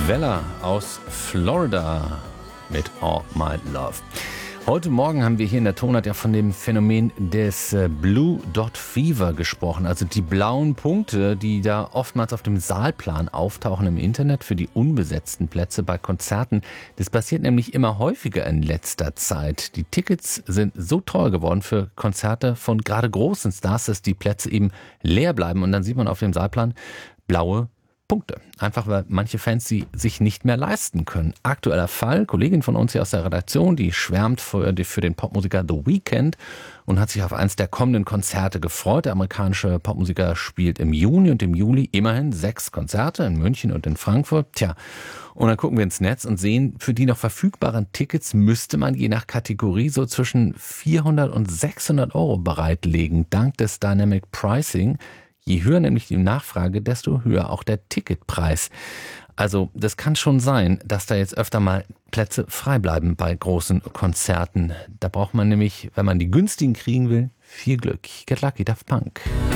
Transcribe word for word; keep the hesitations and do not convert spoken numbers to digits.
Weller aus Florida mit All My Love. Heute Morgen haben wir hier in der Tonart ja von dem Phänomen des Blue Dot Fever gesprochen, also die blauen Punkte, die da oftmals auf dem Saalplan auftauchen im Internet für die unbesetzten Plätze bei Konzerten. Das passiert nämlich immer häufiger in letzter Zeit. Die Tickets sind so teuer geworden für Konzerte von gerade großen Stars, dass die Plätze eben leer bleiben und dann sieht man auf dem Saalplan blaue Punkte. Einfach weil manche Fans sie sich nicht mehr leisten können. Aktueller Fall, Kollegin von uns hier aus der Redaktion, die schwärmt für, für den Popmusiker The Weeknd und hat sich auf eins der kommenden Konzerte gefreut. Der amerikanische Popmusiker spielt im Juni und im Juli immerhin sechs Konzerte in München und in Frankfurt. Tja, und dann gucken wir ins Netz und sehen, für die noch verfügbaren Tickets müsste man je nach Kategorie so zwischen vierhundert und sechshundert Euro bereitlegen, dank des Dynamic Pricing. Je höher nämlich die Nachfrage, desto höher auch der Ticketpreis. Also das kann schon sein, dass da jetzt öfter mal Plätze frei bleiben bei großen Konzerten. Da braucht man nämlich, wenn man die günstigen kriegen will, viel Glück. Get Lucky, Daft Punk.